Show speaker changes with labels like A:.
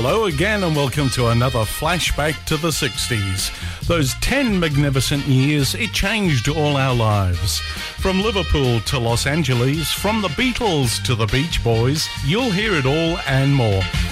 A: Hello again and welcome to another flashback to the 60s. Those 10 magnificent years, it changed all our lives. From Liverpool to Los Angeles, from the Beatles to the Beach Boys, you'll hear it all and more.